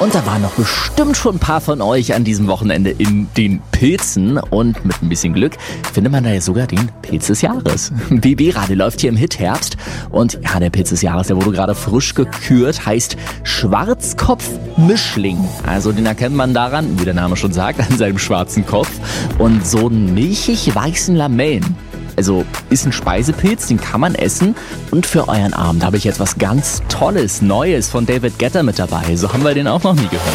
Und da waren noch bestimmt schon ein paar von euch an diesem Wochenende in den Pilzen. Und mit ein bisschen Glück findet man da ja sogar den Pilz des Jahres. BB-Radio läuft hier im Hit-Herbst. Und ja, der Pilz des Jahres, der wurde gerade frisch gekürt, heißt Schwarzkopf-Mischling. Also den erkennt man daran, wie der Name schon sagt, an seinem schwarzen Kopf. Und so milchig-weißen Lamellen. Also ist ein Speisepilz, den kann man essen. Und für euren Abend habe ich jetzt was ganz Tolles, Neues von David Guetta mit dabei. So haben wir den auch noch nie gehört.